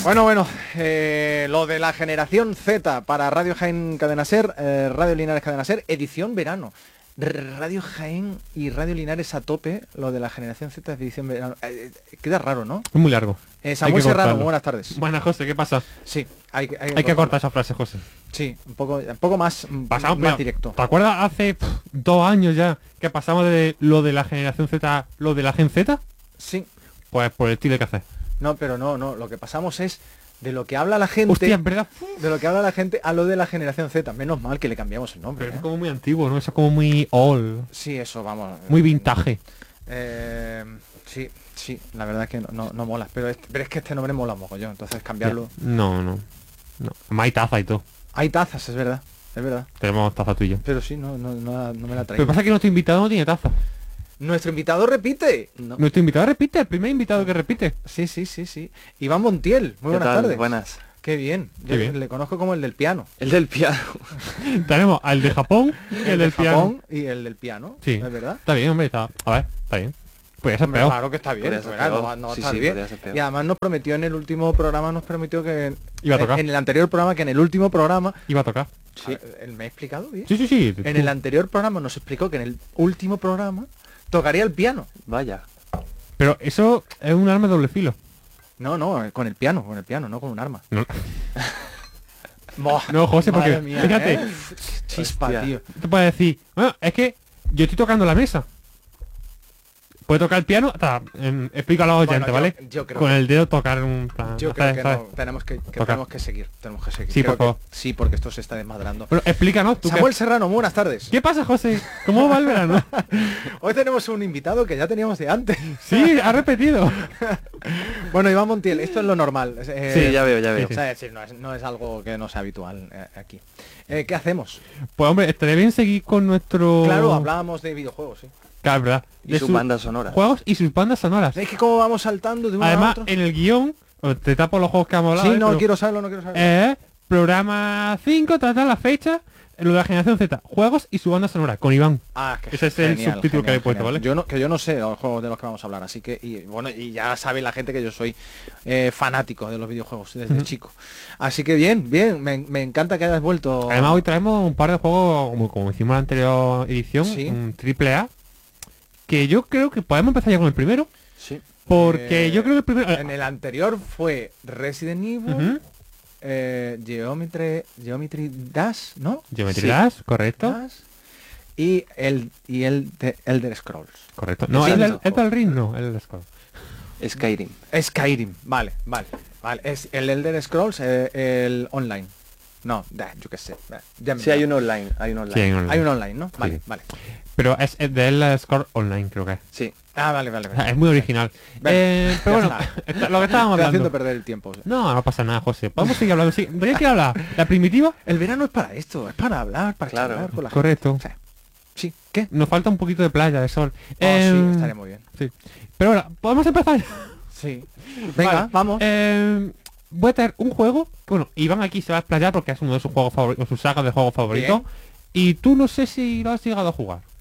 Bueno, lo de la generación Z para Radio Jaén Cadena Ser, Radio Linares Cadena Ser, edición verano. Radio Jaén y Radio Linares a tope, lo de la generación Z de edición verano. Queda raro, ¿no? Es muy largo. Samuel Serrano, buenas tardes. Buenas, José, ¿qué pasa? Sí, hay que cortar esa frase, José. Sí, un poco más, pasamos, más directo. ¿Te acuerdas hace 2 años ya que pasamos de lo de la generación Z, lo de la Gen Z? Sí. Pues por el estilo que hace. No, pero no, lo que pasamos es de lo que habla la gente. Hostia, ¿verdad? De lo que habla la gente a lo de la generación Z. Menos mal que le cambiamos el nombre. Pero es como muy antiguo, ¿no? Eso es como muy old. Sí, eso, vamos. Muy vintage. Sí, la verdad es que no mola. Pero es que este nombre mola mogollón, entonces cambiarlo. No. Hay taza y todo. Hay tazas, es verdad. Tenemos taza tuya. Pero sí, no me la traigo. Pero pasa que nuestro invitado no tiene taza. Nuestro invitado repite. No. Nuestro invitado repite, el primer invitado que repite. Sí. Iván Montiel, muy buenas tardes. Buenas. Qué bien. Yo le conozco como el del piano. El del piano. Tenemos al de Japón y el del piano. Japón y el del piano. Sí. ¿Es verdad? Está bien, hombre, está bien. Podría ser peor. Claro que está bien. No está bien. Y además nos prometió en el último programa, que iba a tocar. En el anterior programa, que en el último programa iba a tocar. Sí. ¿Me he explicado bien? Sí. En el anterior programa nos explicó que en el último programa tocaría el piano. Vaya. Pero eso es un arma de doble filo. No, con el piano, no con un arma. No, José, porque mía, fíjate, chispa, hostia, tío. Te puedes decir, bueno, es que yo estoy tocando la mesa. Puede tocar el piano, explícalo a los oyentes, ¿vale? Yo creo con el dedo tocar un plan. Yo creo que no, tenemos que seguir. Sí, por favor. Sí, porque esto se está desmadrando. Pero explícanos tú. Samuel Serrano, buenas tardes. ¿Qué pasa, José? ¿Cómo va el verano? Hoy tenemos un invitado que ya teníamos de antes. Sí, ha repetido. Bueno, Iván Montiel, esto es lo normal. Sí, ya veo. Sí. O sea, es decir, no es algo que no sea habitual aquí. ¿Qué hacemos? Pues hombre, estaría bien seguir con nuestro... Claro, hablábamos de videojuegos, sí. Claro, verdad. Y sus bandas sonoras. Juegos y sus bandas sonoras. Es que como vamos saltando de uno Además, a otro. en el guión, te tapo los juegos que hemos hablado. Sí, no quiero saberlo. Programa 5, trata la fecha, lo de la generación Z, juegos y su banda sonora, con Iván. Que ese es el subtítulo que le he puesto, ¿vale? Yo no sé los juegos de los que vamos a hablar, así que, y ya sabe la gente que yo soy fanático de los videojuegos desde chico. Así que bien, me encanta que hayas vuelto. Además hoy traemos un par de juegos, como hicimos en la anterior edición, ¿sí? Un triple A, que yo creo que podemos empezar ya con el primero. Sí. Porque yo creo que el primero... En el anterior fue Resident Evil, Geometry Dash, ¿no? Geometry Dash, correcto. Dash, y el de Elder Scrolls. Correcto. No, el del Ring no, el Elder Scrolls. Skyrim, vale. Es el Elder Scrolls, el online. No, yo qué sé. Sí, hay un online. Hay un online, ¿no? Vale. Pero es de Elder Scrolls Online, creo que es. Sí. Vale. Es muy original. Pero bueno, lo que estábamos hablando. Haciendo perder el tiempo. No pasa nada, José. Podemos seguir hablando. Sí, ¿de qué hablar? ¿La primitiva? El verano es para esto, es para hablar, para charlar con la correcto. gente. Sí, ¿qué? Nos falta un poquito de playa, de sol. Sí, estaría muy bien. Sí. Pero bueno, ¿podemos empezar? Sí. Venga, vamos. Voy a traer un juego. Bueno, Iván aquí se va a explayar porque es uno de sus juegos favoritos, sus sagas de juegos favoritos. Y tú no sé si lo has llegado a jugar.